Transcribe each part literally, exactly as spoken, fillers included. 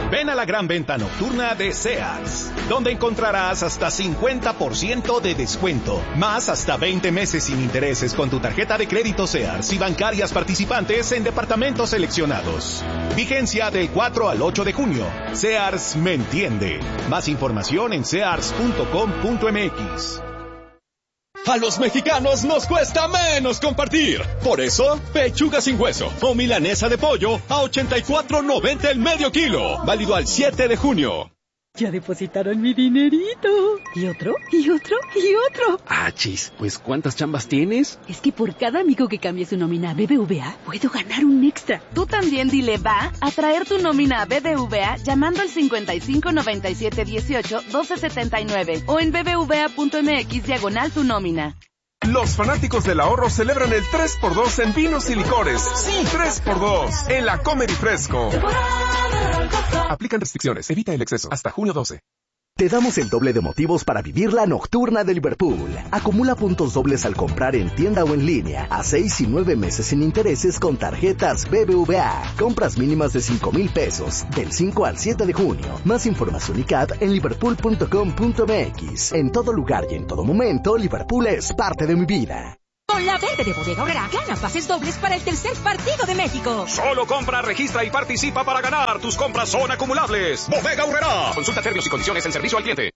Ven a la gran venta nocturna de Sears, donde encontrarás hasta cincuenta por ciento de descuento, más hasta veinte meses sin intereses con tu tarjeta de crédito Sears y bancarias participantes en departamentos seleccionados. Vigencia del cuatro al ocho de junio. Sears me entiende. Más información en sears punto com punto m x. A los mexicanos nos cuesta menos compartir. Por eso, pechuga sin hueso o milanesa de pollo a ochenta y cuatro noventa el medio kilo. Válido al siete de junio. Ya depositaron mi dinerito. ¿Y otro? ¿Y otro? ¿Y otro? Ah, chis, pues ¿cuántas chambas tienes? Es que por cada amigo que cambie su nómina a B B V A, puedo ganar un extra. Tú también dile va a traer tu nómina a B B V A llamando al cincuenta y cinco noventa y siete dieciocho doce setenta y nueve o en bbva punto m x diagonal tu nómina. Los fanáticos del ahorro celebran el tres por dos en vinos y licores. Sí, tres por dos en la Comer y Fresco. Aplican restricciones, evita el exceso. Hasta junio doce. Te damos el doble de motivos para vivir la nocturna de Liverpool. Acumula puntos dobles al comprar en tienda o en línea, a seis y nueve meses sin intereses con tarjetas B B V A. Compras mínimas de cinco mil pesos, del cinco al siete de junio. Más información y C A T en liverpool punto com punto m x. En todo lugar y en todo momento, Liverpool es parte de mi vida. Con la verde de Bodega Aurrerá, gana pases dobles para el tercer partido de México. Solo compra, registra y participa para ganar. Tus compras son acumulables. Bodega Aurrerá. Consulta términos y condiciones en servicio al cliente.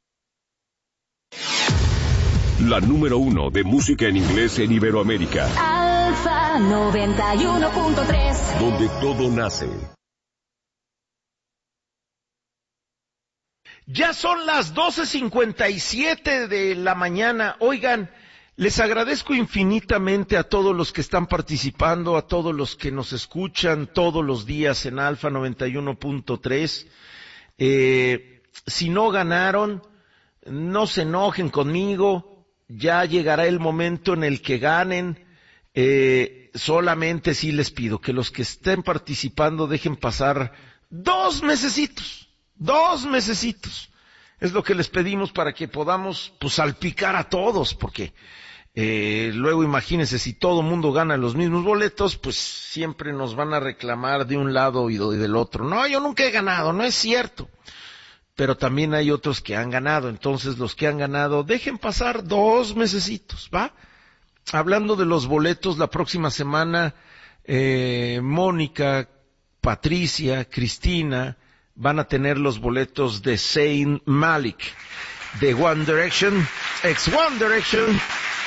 La número uno de música en inglés en Iberoamérica. Alfa noventa y uno punto tres. Donde todo nace. Ya son las doce cincuenta y siete de la mañana. Oigan, les agradezco infinitamente a todos los que están participando, a todos los que nos escuchan todos los días en Alfa noventa y uno punto tres. Eh, si no ganaron, no se enojen conmigo, ya llegará el momento en el que ganen. Eh, solamente sí les pido que los que estén participando dejen pasar dos mesecitos, dos mesecitos. Es lo que les pedimos para que podamos pues salpicar a todos, porque Eh, luego imagínense, si todo mundo gana los mismos boletos, pues siempre nos van a reclamar de un lado y del otro. No, yo nunca he ganado, no es cierto. Pero también hay otros que han ganado, entonces los que han ganado, dejen pasar dos mesecitos, ¿va? Hablando de los boletos, la próxima semana, eh, Mónica, Patricia, Cristina, van a tener los boletos de Zayn Malik, de One Direction, ex One Direction.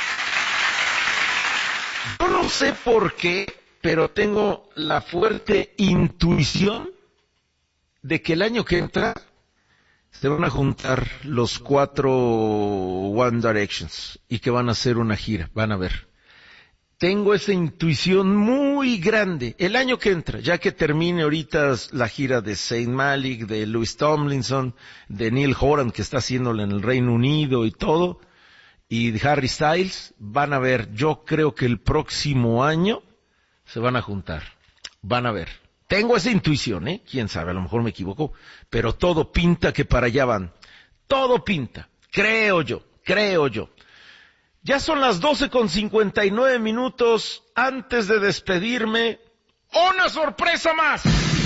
Yo no sé por qué, pero tengo la fuerte intuición de que el año que entra se van a juntar los cuatro One Directions y que van a hacer una gira, van a ver. Tengo esa intuición muy grande. El año que entra, ya que termine ahorita la gira de Zayn Malik, de Louis Tomlinson, de Neil Horan, que está haciéndolo en el Reino Unido y todo, y de Harry Styles, van a ver, yo creo que el próximo año se van a juntar. Van a ver. Tengo esa intuición, ¿eh? Quién sabe, a lo mejor me equivoco, pero todo pinta que para allá van. Todo pinta. Creo yo, creo yo. Ya son las doce con cincuenta y nueve minutos. Antes de despedirme, ¡una sorpresa más!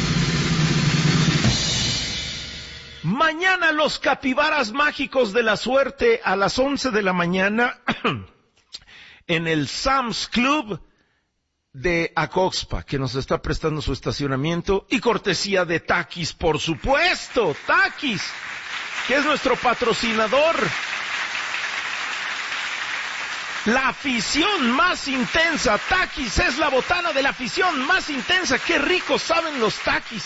Mañana los capibaras mágicos de la suerte a las once de la mañana en el Sam's Club de Acoxpa, que nos está prestando su estacionamiento y cortesía de Takis, por supuesto, Takis, que es nuestro patrocinador. La afición más intensa, Takis es la botana de la afición más intensa. Qué ricos saben los Takis.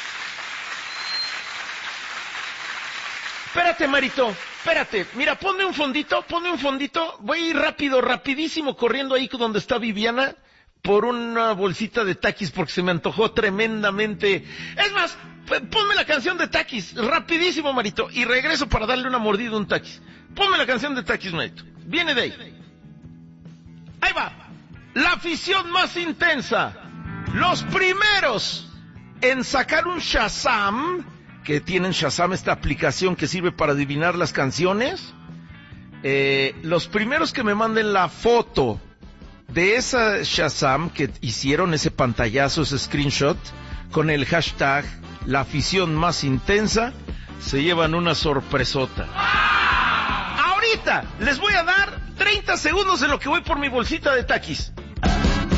Espérate, Marito, espérate. Mira, ponme un fondito, ponme un fondito. Voy a ir rápido, rapidísimo, corriendo ahí donde está Viviana por una bolsita de Takis porque se me antojó tremendamente. Es más, ponme la canción de Takis, rapidísimo, Marito, y regreso para darle una mordida a un Takis. Ponme la canción de Takis, Marito. Viene de ahí. Ahí va. La afición más intensa. Los primeros en sacar un Shazam, que tienen Shazam, esta aplicación que sirve para adivinar las canciones. Eh, los primeros que me manden la foto de esa Shazam que hicieron, ese pantallazo, ese screenshot, con el hashtag la afición más intensa, se llevan una sorpresota. Ahorita les voy a dar treinta segundos en lo que voy por mi bolsita de Takis.